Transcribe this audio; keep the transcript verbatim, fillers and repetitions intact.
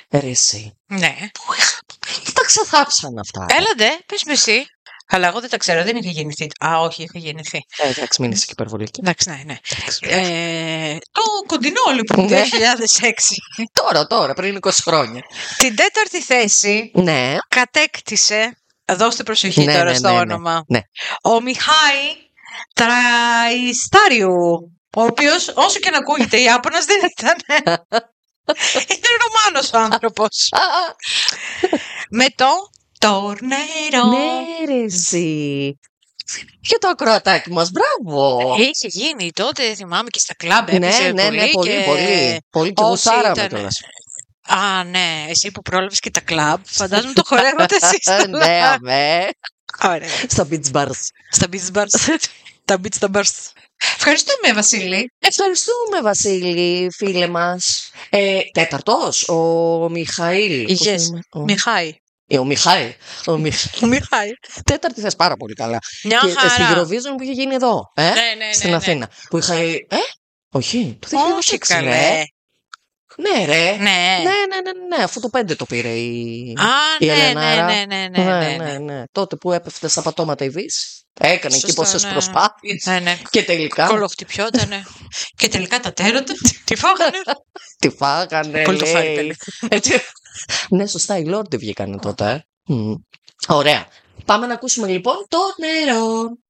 Ρε εσύ. Ναι. Πού είχα... Τα ξεθάψαν αυτά. Έλαντε, πες με εσύ. Αλλά εγώ δεν τα ξέρω, δεν είχα γεννηθεί. Α, όχι, είχα γεννηθεί. Ε, εντάξει, μην είσαι και υπερβολική. Εντάξει, ναι, ναι. Εντάξει. Ε, το κοντινό λοιπόν, Ναι. δύο χιλιάδες έξι. Τώρα, τώρα, πριν είκοσι χρόνια. Την τέταρτη θέση Ναι. κατέκτησε, δώστε προσοχή Ναι, τώρα ναι, στο ναι, ναι. όνομα, Ναι. ο Μιχάη Τραϊστάριου, ο οποίος όσο και να ακούγεται Ιάπωνας δεν ήταν. Ήταν Ρωμάνος ο άνθρωπος. Με το τορνέρο. Ναι, ρε εσύ. Για το ακροατάκι μας, μπράβο. Είχε γίνει τότε, θυμάμαι, και στα κλαμπ Ναι, έπαιζε ναι, ναι, πολύ, και... πολύ. Πολύ και όσοι γουσάραμε ήταν- κιόλας. Α, ναι, εσύ που πρόλαβες και τα κλαμπ, φαντάζομαι το χορεύατε εσείς. Ναι, αμέ. Ωραία. Στα beach bars. Στα beach bars. Τα beach bars. Ευχαριστούμε, Βασίλη. Ευχαριστούμε, Βασίλη, φίλε μας. Ε, τέταρτος, ο Μιχαήλ. Πώς Yes. είναι? Ο... Μιχάη. Ε, ο Μιχάήλ. Ο Μιχ... Μιχάη. Τέταρτη θες πάρα πολύ καλά. Μια και χαρά. στην Eurovision που είχε γίνει εδώ. Ε? Ναι, ναι, Στην ναι, Αθήνα. Που είχα. Ε, όχι, το δύο χιλιάδες Όχι έξι, καλέ. ρε. Ναι, ρε. Ναι. Ναι, ναι, ναι, ναι, αφού το πέντε το πήρε η, Α, η ναι, ναι, Ελενάρα. ναι, ναι, ναι, ναι, ναι, ναι. ναι. Τότε που έπεφτε στα πατώματα η Δύση. Έκανε εκεί Σωστά, πόσες ναι. προσπάθειες. Ναι, ναι. Και τελικά. Κολοχτυπιότανε. Και τελικά τα τέρωτα. Τι φάγανε. Τι φάγανε. Πολύ το λέει. φάει, παιδί. Έτσι. Ναι, σωστά, οι Λόρντε βγήκανε τότε. Ε. Μμ. Ωραία. Πάμε να ακούσουμε λοιπόν το νερό.